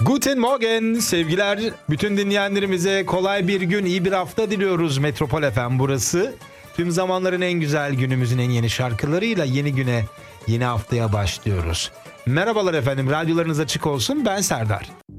Guten Morgen sevgiler. Bütün dinleyenlerimize kolay bir gün, iyi bir hafta diliyoruz. Metropol FM burası. Tüm zamanların en güzel, günümüzün en yeni şarkılarıyla yeni güne, yeni haftaya başlıyoruz. Merhabalar efendim, radyolarınız açık olsun. Ben Serdar.